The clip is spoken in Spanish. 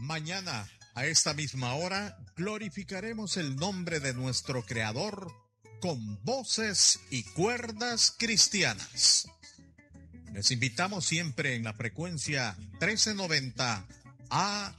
Mañana, a esta misma hora, glorificaremos el nombre de nuestro Creador con voces y cuerdas cristianas. Les invitamos siempre en la frecuencia 1390 AM